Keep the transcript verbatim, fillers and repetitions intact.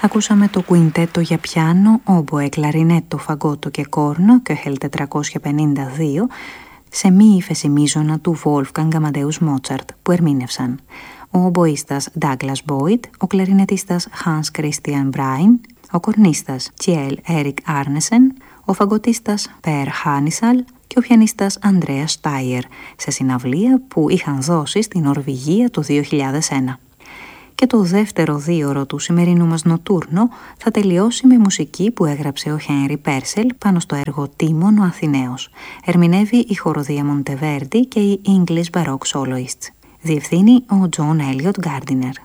Ακούσαμε το κουιντέτο για πιάνο, όμποε, κλαρινέτο, φαγκότο και κόρνο, Köchel τετρακόσια πενήντα δύο, σε μη ύφεση μείζωνα του Wolfgang Amadeus Mozart, που ερμήνευσαν ο ομποίστας Douglas Boyd, ο κλαρινετίστας Hans Christian Brein, ο κορνίστας Kjell Erik Arnesen, ο φαγκοτίστας Per Hanisal και ο πιανίστας Andreas Steyr, σε συναυλία που είχαν δώσει στην Νορβηγία το δύο χιλιάδες ένα. Και το δεύτερο δίωρο του σημερινού μας νοτούρνο θα τελειώσει με μουσική που έγραψε ο Henry Purcell πάνω στο έργο Τίμων ο Αθηναίος. Ερμηνεύει η χοροδία Monteverdi και οι English Baroque Soloists. Διευθύνει ο John Elliot Gardiner.